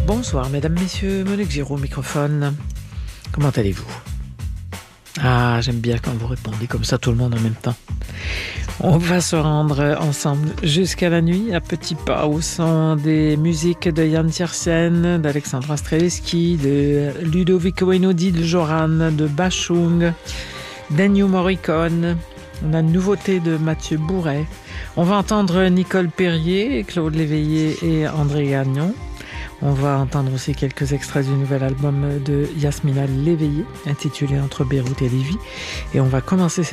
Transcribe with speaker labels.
Speaker 1: Bonsoir mesdames, messieurs, Monique Giraud au microphone. Comment allez-vous? Ah, j'aime bien quand vous répondez comme ça tout le monde en même temps. On va se rendre ensemble jusqu'à la nuit à petits pas au son des musiques de Yann Tiersen, d'Alexandra Strelitzky, de Ludovico Einaudi, de Joran, de Bashung, d'Ennio Morricone. On a une nouveauté de Mathieu Bourret. On va entendre Nicole Perrier, Claude Léveillé et André Gagnon. On va entendre aussi quelques extraits du nouvel album de Yasmina Léveillé, intitulé Entre Beyrouth et Lévis. Et on va commencer